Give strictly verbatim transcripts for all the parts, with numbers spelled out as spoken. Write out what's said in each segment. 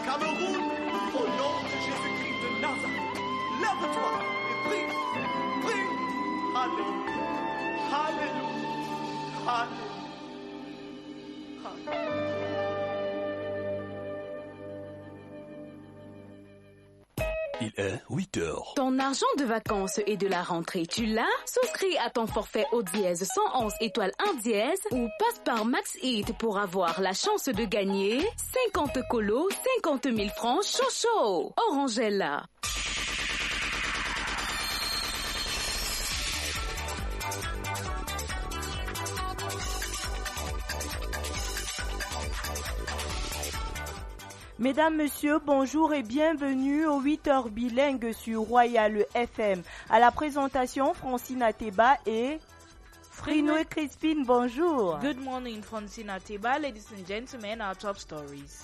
Cameroun, au nom de Jésus-Christ de Nazareth, lève-toi et prie, prie. Alléluia, Alléluia, Alléluia, Alléluia. Il est huit heures. Ton argent de vacances et de la rentrée, tu l'as? Souscris à ton forfait au dièse cent onze étoiles un dièse ou passe par Max Eat pour avoir la chance de gagner cinquante colos, cinquante mille francs chaud chaud. Orangella. Mesdames, Messieurs, bonjour et bienvenue aux huit heures bilingues sur Royal F M. À la présentation, Francine Ateba et Frino et Crispine, bonjour. Good morning, Francine Ateba. Ladies and gentlemen, our top stories.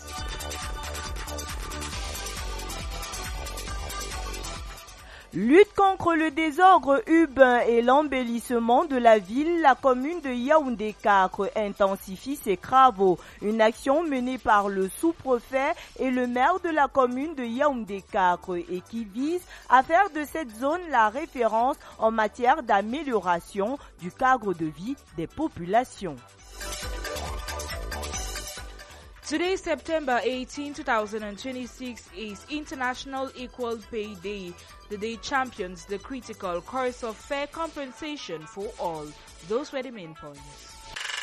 Lutte contre le désordre urbain et l'embellissement de la ville, la commune de Yaoundé-Cacre intensifie ses travaux. Une action menée par le sous-préfet et le maire de la commune de Yaoundé-Cacre et qui vise à faire de cette zone la référence en matière d'amélioration du cadre de vie des populations. Today, September eighteenth, twenty twenty-six, is International Equal Pay Day. The day champions the critical course of fair compensation for all. Those were the main points.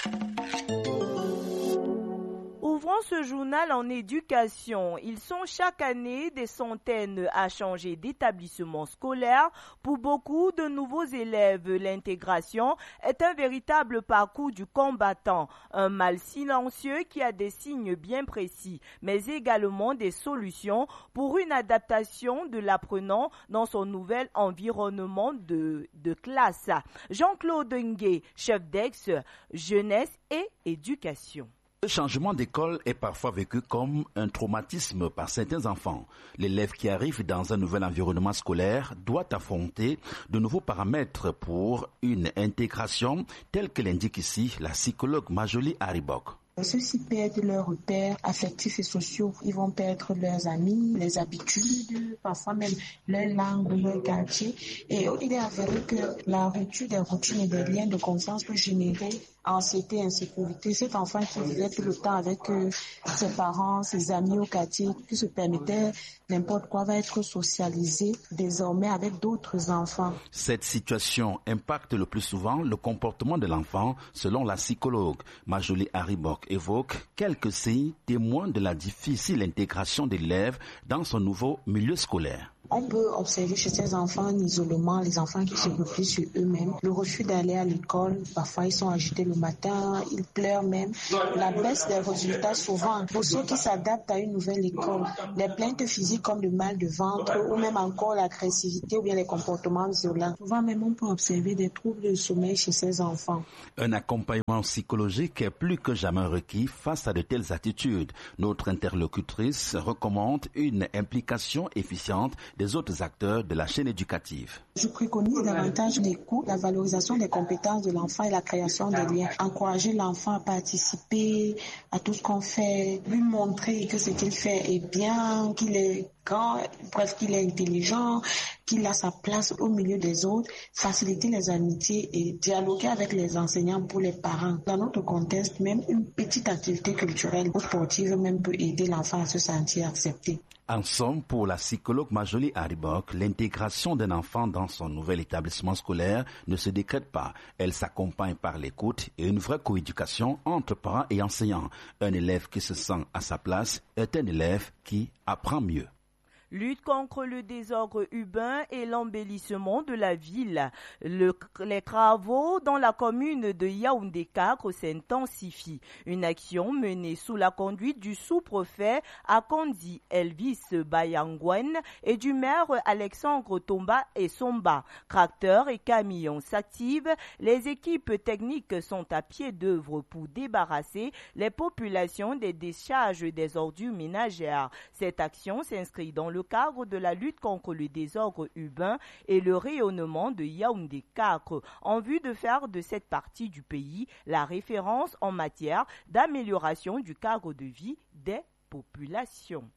Ouvrons ce journal en éducation. Ils sont chaque année des centaines à changer d'établissement scolaire. Pour beaucoup de nouveaux élèves, l'intégration est un véritable parcours du combattant. Un mal silencieux qui a des signes bien précis, mais également des solutions pour une adaptation de l'apprenant dans son nouvel environnement de, de classe. Jean-Claude Ngué, chef d'ex, jeunesse et éducation. Le changement d'école est parfois vécu comme un traumatisme par certains enfants. L'élève qui arrive dans un nouvel environnement scolaire doit affronter de nouveaux paramètres pour une intégration, telle que l'indique ici la psychologue Majoli Haribok. Ceux-ci perdent leurs repères affectifs et sociaux. Ils vont perdre leurs amis, les habitudes, parfois même leur langue, leur quartier. Et il est avéré que la rupture des routines et des liens de confiance peut générer anxiété et insécurité. Cet enfant qui vivait tout le temps avec euh, ses parents, ses amis au quartier, qui se permettait n'importe quoi, va être socialisé désormais avec d'autres enfants. Cette situation impacte le plus souvent le comportement de l'enfant, selon la psychologue. Majoli Haribok évoque quelques signes témoins de la difficile intégration de l'élève dans son nouveau milieu scolaire. On peut observer chez ces enfants un isolement, les enfants qui se replient sur eux-mêmes, le refus d'aller à l'école, parfois ils sont agités le matin, ils pleurent même, la baisse des résultats souvent. Pour ceux qui s'adaptent à une nouvelle école, les plaintes physiques comme le mal de ventre ou même encore l'agressivité ou bien les comportements violents. Souvent même on peut observer des troubles de sommeil chez ces enfants. Un accompagnement psychologique est plus que jamais requis face à de telles attitudes. Notre interlocutrice recommande une implication efficiente des autres acteurs de la chaîne éducative. Je préconise davantage l'écoute, la valorisation des compétences de l'enfant et la création des liens. Encourager l'enfant à participer à tout ce qu'on fait, lui montrer que ce qu'il fait est bien, qu'il est grand, bref, qu'il est intelligent, qu'il a sa place au milieu des autres, faciliter les amitiés et dialoguer avec les enseignants pour les parents. Dans notre contexte, même une petite activité culturelle ou sportive même peut aider l'enfant à se sentir accepté. En somme, pour la psychologue Majoli Haribok, l'intégration d'un enfant dans son nouvel établissement scolaire ne se décrète pas. Elle s'accompagne par l'écoute et une vraie coéducation entre parents et enseignants. Un élève qui se sent à sa place est un élève qui apprend mieux. Lutte contre le désordre urbain et l'embellissement de la ville. Le, les travaux dans la commune de Yaoundé-Cacre s'intensifient. Une action menée sous la conduite du sous-préfet Akondi Elvis Bayangwen et du maire Alexandre Tomba et Somba. Tracteurs et camions s'activent. Les équipes techniques sont à pied d'œuvre pour débarrasser les populations des décharges des ordures ménagères. Cette action s'inscrit dans le cadre de la lutte contre le désordre urbain et le rayonnement de Yaoundé-Cacre en vue de faire de cette partie du pays la référence en matière d'amélioration du cadre de vie des populations.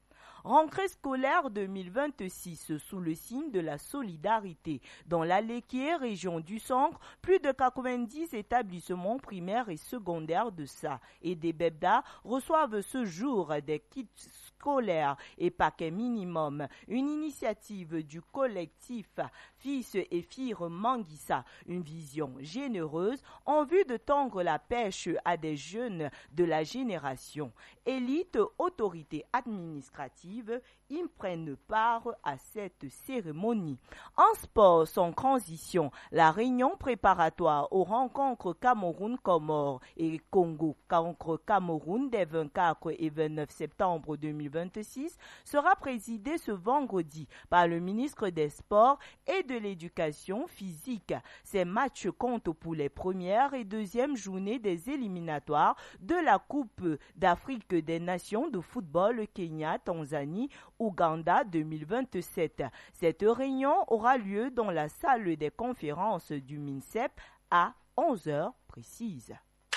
Rentrée scolaire deux mille vingt-six sous le signe de la solidarité. Dans l'Aleké, région du Centre, plus de quatre-vingt-dix établissements primaires et secondaires de Sa et des Bebda reçoivent ce jour des kits scolaires et paquets minimum. Une initiative du collectif Fils et Filles Manguissa, une vision généreuse en vue de tendre la pêche à des jeunes de la génération. Élite, autorité administrative, ils prennent part à cette cérémonie. En sport, sans transition, la réunion préparatoire aux rencontres Cameroun-Comores et Congo contre Cameroun des vingt-quatre et vingt-neuf septembre deux mille vingt-six sera présidée ce vendredi par le ministre des Sports et de l'Éducation physique. Ces matchs comptent pour les premières et deuxièmes journées des éliminatoires de la Coupe d'Afrique des Nations de football Kenya, Tanzanie, Ouganda deux mille vingt-sept. Cette réunion aura lieu dans la salle des conférences du MINSEP à onze heures précises.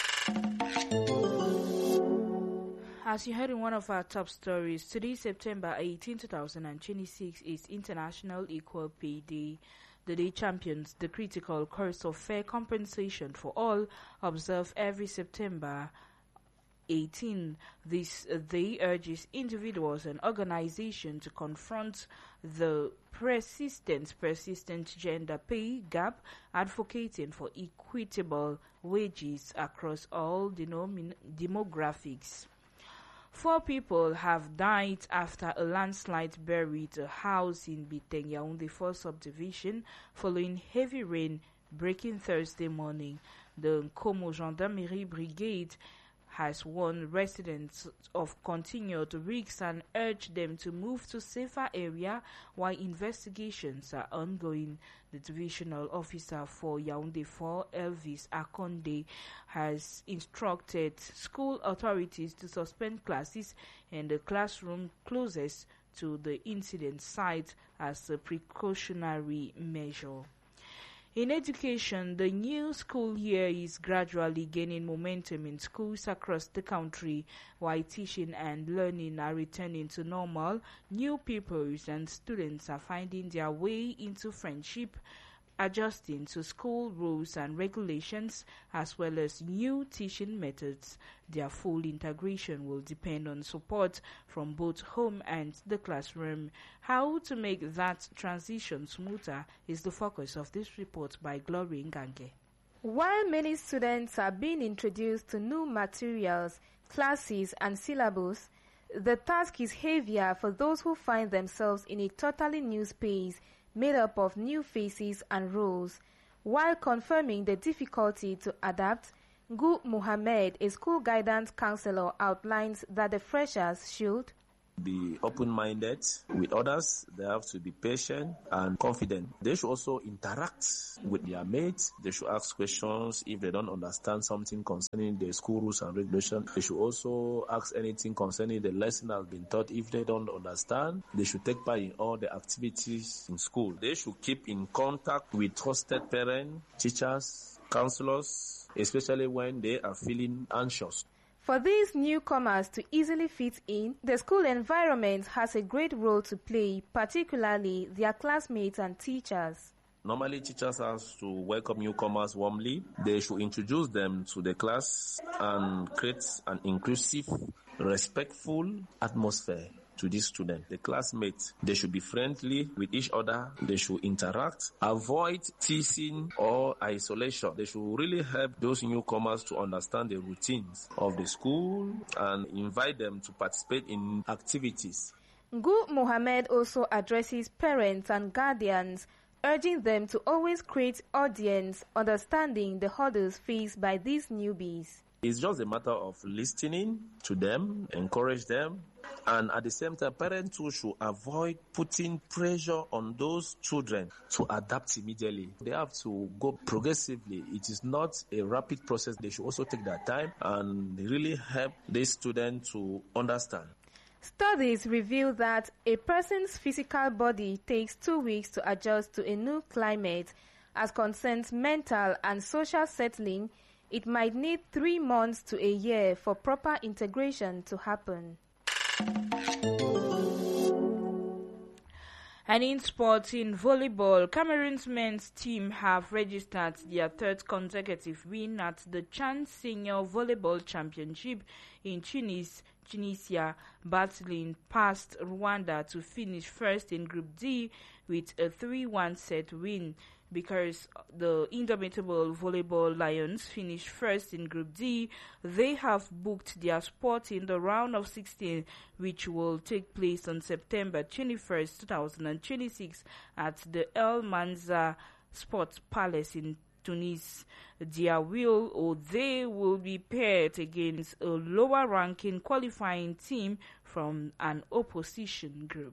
As you heard in one of our top stories, today, September eighteenth, twenty twenty-six, is International Equal Pay Day. The day champions the critical course of fair compensation for all observed every September eighteenth. This day urges individuals and organizations to confront the persistent, persistent gender pay gap, advocating for equitable wages across all denomin- demographics. Four people have died after a landslide buried a house in Biteng, Yaoundé four subdivision following heavy rain breaking Thursday morning. The Nkomo Gendarmerie Brigade has warned residents of continued risks and urged them to move to safer area while investigations are ongoing. The divisional officer for Yaoundé four, Elvis Akonde, has instructed school authorities to suspend classes in the classroom closest to the incident site as a precautionary measure. In education, the new school year is gradually gaining momentum in schools across the country. While teaching and learning are returning to normal, new pupils and students are finding their way into friendship, adjusting to school rules and regulations, as well as new teaching methods. Their full integration will depend on support from both home and the classroom. How to make that transition smoother is the focus of this report by Glory Ngange. While many students are being introduced to new materials, classes, and syllabus, the task is heavier for those who find themselves in a totally new space made up of new faces and roles. While confirming the difficulty to adapt, Gu Muhammad, a school guidance counselor, outlines that the freshers should be open-minded with others. They have to be patient and confident. They should also interact with their mates. They should ask questions if they don't understand something concerning the school rules and regulations. They should also ask anything concerning the lesson that has been taught if they don't understand. They should take part in all the activities in school. They should keep in contact with trusted parents, teachers, counselors, especially when they are feeling anxious. For these newcomers to easily fit in, the school environment has a great role to play, particularly their classmates and teachers. Normally, teachers have to welcome newcomers warmly. They should introduce them to the class and create an inclusive, respectful atmosphere to these students. The classmates, they should be friendly with each other. They should interact, avoid teasing or isolation. They should really help those newcomers to understand the routines of the school and invite them to participate in activities. Gu Mohammed also addresses parents and guardians, urging them to always create audience, understanding the hurdles faced by these newbies. It's just a matter of listening to them, encourage them, and at the same time, parents too should avoid putting pressure on those children to adapt immediately. They have to go progressively. It is not a rapid process. They should also take their time and really help these students to understand. Studies reveal that a person's physical body takes two weeks to adjust to a new climate. As concerns mental and social settling, it might need three months to a year for proper integration to happen. And in sports, in volleyball, Cameroon's men's team have registered their third consecutive win at the Chan Senior Volleyball Championship in Tunis, Tunisia, battling past Rwanda to finish first in Group D with a three one set win. Because the indomitable volleyball Lions finished first in Group D, they have booked their spot in the round of sixteen, which will take place on September twenty-first, twenty twenty-six at the El Manza Sports Palace in Tunis. Their will or they will be paired against a lower ranking qualifying team from an opposition group.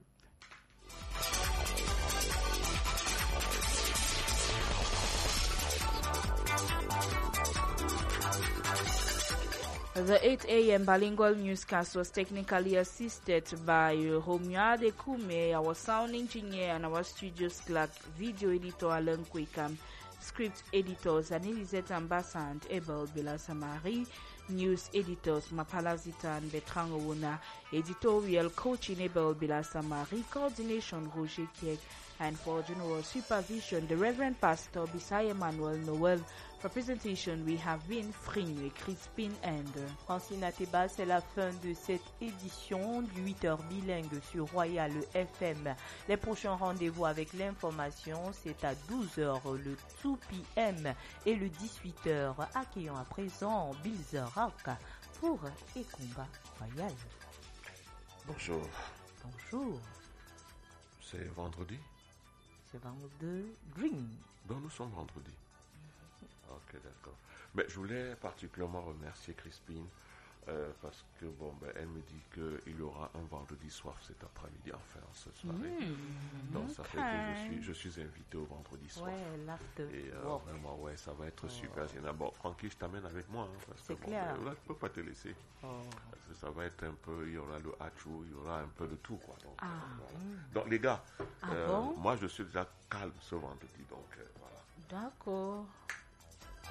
The eight a.m. bilingual newscast was technically assisted by Romeo Adekume, our sound engineer, and our studio's clerk, video editor Alan Kwekam, script editors Anilizet Ambassa and Abel Belasamari, news editors Mapala Zita and Bertrand Owona, editorial coaching Abel Belasamari, coordination Roger Kiek, and for general supervision, the Reverend Pastor Bissaye Emmanuel Noël. For presentation, we have been Frigne, Crispin and Francine Ateba. C'est la fin de cette édition du huit heures bilingue sur Royal F M. Les prochains rendez-vous avec l'information, c'est à douze heures le deux P M et le dix-huit heures. Accueillons à présent Bill Rock pour Et Combat Royal. Bonjour. Bonjour. C'est vendredi? C'est vendredi. Green. Donc nous sommes vendredi. Ok, d'accord. Mais je voulais particulièrement remercier Crispine euh, parce que bon, ben, elle me dit qu'il y aura un vendredi soir cet après-midi, enfin cette soirée. Mmh, Donc ça okay. fait que je suis, je suis invité au vendredi soir. Ouais, l'after. Et euh, vraiment, ouais, ça va être oh. super génial. Bon, Francky, je t'amène avec moi. Hein, parce C'est que, clair. Bon, ben, là, je peux pas te laisser. Oh. Parce que ça va être un peu, il y aura le hachou, il y aura un peu de tout, quoi. Donc, ah. euh, voilà. Donc les gars, ah euh, bon? moi je suis déjà calme ce vendredi, donc euh, voilà. D'accord.